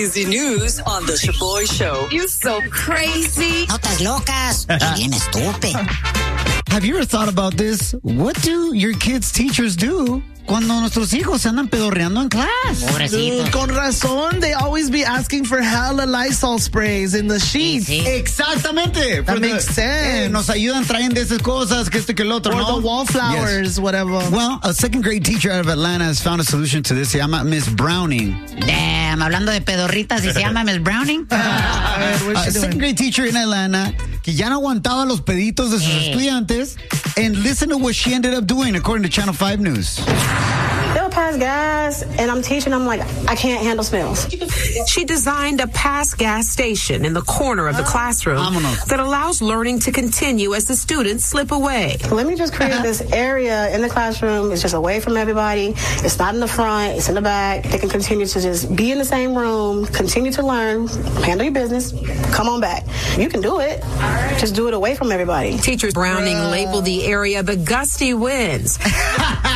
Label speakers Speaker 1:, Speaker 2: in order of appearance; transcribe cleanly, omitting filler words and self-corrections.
Speaker 1: Easy news on the Shaboy Show. You're so crazy.
Speaker 2: Notas locas. Bien estúpido.
Speaker 3: Have you ever thought about this? What do your kids' teachers do cuando nuestros hijos se andan pedorreando en class?
Speaker 2: Pobrecito.
Speaker 4: Con razón, they always be asking for hella Lysol sprays in the sheets.
Speaker 2: Sí.
Speaker 3: Exactamente.
Speaker 4: That makes sense.
Speaker 3: Nos ayudan, traen de esas cosas, que esto que el otro,
Speaker 4: Or
Speaker 3: ¿no?
Speaker 4: the wallflowers,
Speaker 3: Yes.
Speaker 4: whatever.
Speaker 3: Well, a second grade teacher out of Atlanta has found a solution to this. Se llama Miss Browning.
Speaker 2: Damn, hablando de pedorritas, ¿y se llama Miss Browning?
Speaker 3: A second grade teacher in Atlanta que ya no aguantaba los peditos de sus estudiantes. And listen to what she ended up doing, according to Channel 5 News.
Speaker 5: They'll pass gas, and I'm teaching them, like, I can't handle smells.
Speaker 6: She designed a pass gas station in the corner of the classroom
Speaker 3: Vámonos.
Speaker 6: that allows learning to continue as the students slip away.
Speaker 5: Let me just create this area in the classroom. It's just away from everybody. It's not in the front. It's in the back. They can continue to just be in the same room, continue to learn, handle your business, come on back. You can do it. Just do it away from everybody.
Speaker 6: Teacher Browning labeled the area the Gusty Winds.